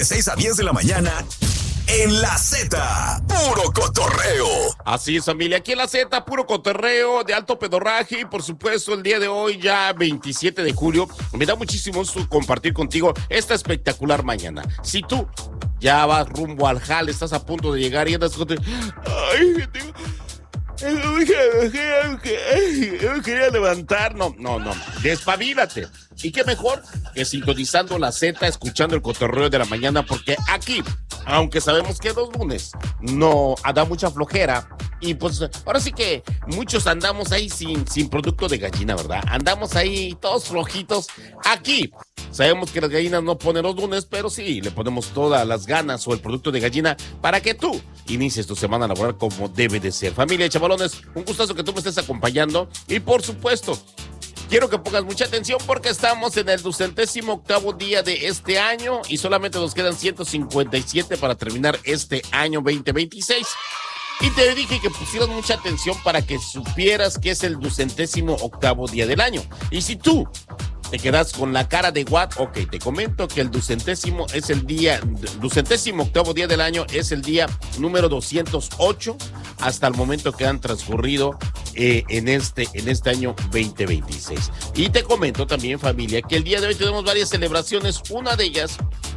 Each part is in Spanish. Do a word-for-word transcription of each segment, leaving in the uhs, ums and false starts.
seis a diez de la mañana en La Z, puro cotorreo. Así es, familia, aquí en La Z, puro cotorreo de alto pedorraje y por supuesto el día de hoy, ya veintisiete de julio, me da muchísimo gusto compartir contigo esta espectacular mañana. Si tú ya vas rumbo al jale, estás a punto de llegar y andas con... Ay, tío. Yo quería levantar, no, no, no, despabilate. Y qué mejor que sintonizando La Z, escuchando el cotorreo de la mañana, porque aquí, aunque sabemos que los lunes no da mucha flojera, y pues ahora sí que muchos andamos ahí sin, sin producto de gallina, ¿verdad? Andamos ahí todos flojitos. Aquí sabemos que las gallinas no ponen los lunes, pero sí le ponemos todas las ganas o el producto de gallina para que tú inicies tu semana laboral como debe de ser. Familia de chavalones, un gustazo que tú me estés acompañando y por supuesto quiero que pongas mucha atención porque estamos en el ducentésimo octavo día de este año y solamente nos quedan ciento cincuenta y siete para terminar este año veinte veintiséis. Y te dije que pusieras mucha atención para que supieras que es el ducentésimo octavo día del año. Y si tú te quedas con la cara de what, ok, te comento que el ducentésimo es el día, ducentésimo octavo día del año es el día número doscientos ocho hasta el momento que han transcurrido eh, en este, en este año veinte veintiséis. Y te comento también, familia, que el día de hoy tenemos varias celebraciones. Una de ellas,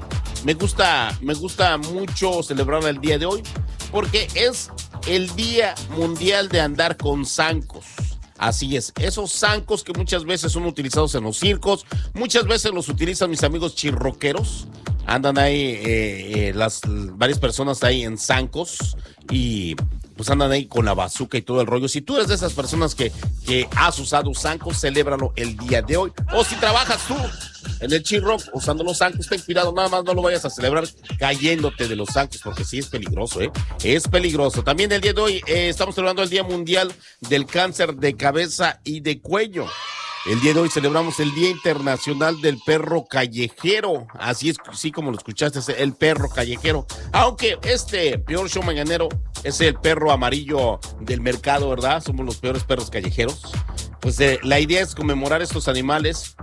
me gusta, me gusta mucho celebrar el día de hoy porque es el Día Mundial de Andar con Zancos. Así es, esos zancos que muchas veces son utilizados en los circos, muchas veces los utilizan mis amigos chirroqueros, andan ahí eh, eh, las varias personas ahí en zancos y pues andan ahí con la bazuca y todo el rollo. Si tú eres de esas personas que, que has usado zancos, celébralo el día de hoy. O si trabajas tú en el chirro usando los zancos, ten cuidado, nada más no lo vayas a celebrar cayéndote de los zancos, porque sí es peligroso, ¿eh? Es peligroso. También el día de hoy eh, estamos celebrando el Día Mundial del Cáncer de Cabeza y de Cuello. El día de hoy celebramos el Día Internacional del Perro Callejero. Así es, sí como lo escuchaste, es el perro callejero. Aunque este peor show mañanero es el perro amarillo del mercado, ¿verdad? Somos los peores perros callejeros. Pues eh, la idea es conmemorar estos animales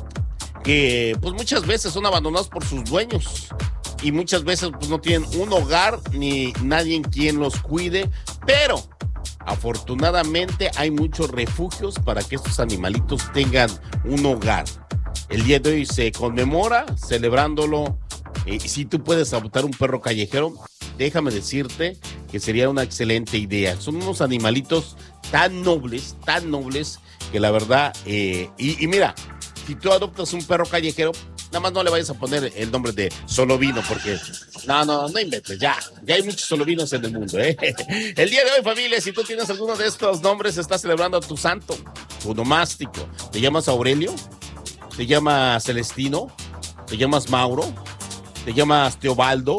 que pues muchas veces son abandonados por sus dueños y muchas veces pues no tienen un hogar ni nadie en quien los cuide, pero afortunadamente hay muchos refugios para que estos animalitos tengan un hogar. El día de hoy se conmemora celebrándolo. Eh, si tú puedes adoptar un perro callejero, déjame decirte que sería una excelente idea. Son unos animalitos tan nobles, tan nobles, que la verdad, eh, y, y mira, si tú adoptas un perro callejero, nada más no le vayas a poner el nombre de Solovino, porque no, no, no inventes, ya, ya hay muchos Solovinos en el mundo, ¿eh? El día de hoy, familia, si tú tienes alguno de estos nombres, estás celebrando a tu santo, tu nomástico. ¿Te llamas Aurelio? ¿Te llamas Celestino? ¿Te llamas Mauro? ¿Te llamas Teobaldo?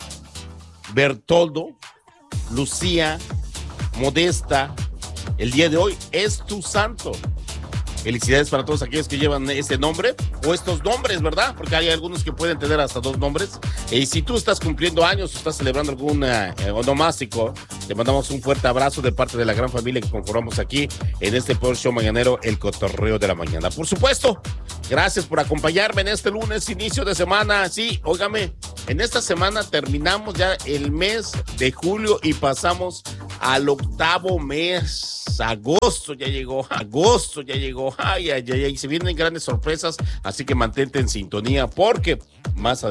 ¿Bertoldo? ¿Lucía? ¿Modesta? El día de hoy es tu santo. Felicidades para todos aquellos que llevan ese nombre o estos nombres, ¿verdad? Porque hay algunos que pueden tener hasta dos nombres. Y si tú estás cumpliendo años o estás celebrando algún eh, onomástico, te mandamos un fuerte abrazo de parte de la gran familia que conformamos aquí en este Power Show mañanero, el cotorreo de la mañana. Por supuesto, gracias por acompañarme en este lunes, inicio de semana. Sí, óigame, en esta semana terminamos ya el mes de julio y pasamos al octavo mes. Agosto ya llegó, agosto ya llegó. Ay, ay, ay, ay, se vienen grandes sorpresas, así que mantente en sintonía porque más adelante